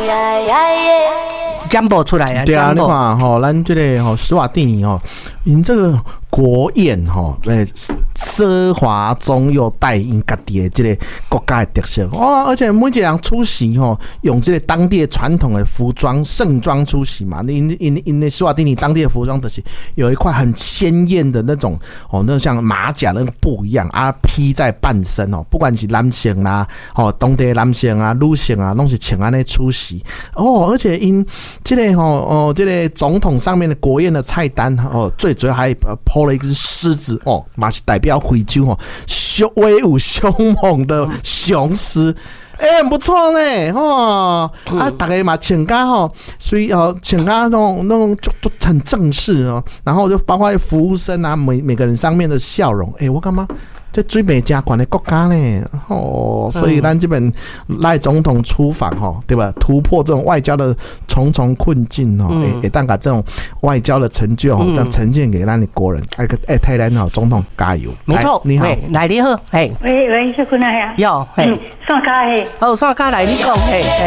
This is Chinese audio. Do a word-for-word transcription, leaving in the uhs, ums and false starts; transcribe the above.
讲不出来啊！ 对啊，你看吼，咱这个吼史瓦蒂尼吼，因这个国宴吼，诶，奢华中又带因家己的这个国家的特色哇！而且每一个人出席吼，用这个当地传统的服装盛装出席嘛。因因因那史瓦蒂尼当地的服装就是有一块很鲜艳的那种哦，那像马甲那个布一样啊，披在半身哦，不管是男性啦，哦，当地的男性啊、女性啊，拢是穿安尼出席哦，而且因。这个吼哦，这个总统上面的国宴的菜单哦，最主要还抛了一个狮子哦，嘛是代表非洲哦，雄威武凶猛的雄狮。哎、欸，很不错呢，哦、嗯、啊，大家嘛穿甲吼，所以哦穿甲那种那种就就很正式哦，然后就包括服务生啊，每每个人上面的笑容，哎、欸，我干嘛？这最美加管的国家呢，哦，所以咱这边赖总统出访哈，对吧？突破这种外交的重重困境哦，也也当把这种外交的成就哦，这样呈现给咱的国人。哎哎，台湾好，总统加油！ 没错， 你好， 来你好，嘿， 喂喂，小坤啊呀， 有，嘿， 上卡嘿， 哦，上卡来你讲，嘿嘿。